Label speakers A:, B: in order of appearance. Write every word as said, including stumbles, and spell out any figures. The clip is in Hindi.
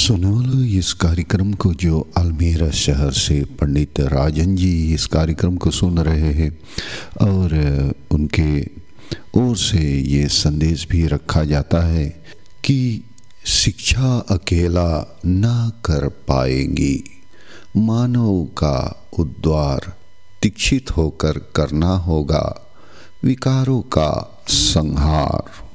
A: सुनने वालों, इस कार्यक्रम को जो अल्मेरा शहर से पंडित राजन जी इस कार्यक्रम को सुन रहे हैं और उनके ओर से ये संदेश भी रखा जाता है कि शिक्षा अकेला ना कर पाएंगी, मानव का उद्धार दीक्षित होकर करना होगा, विकारों का संहार।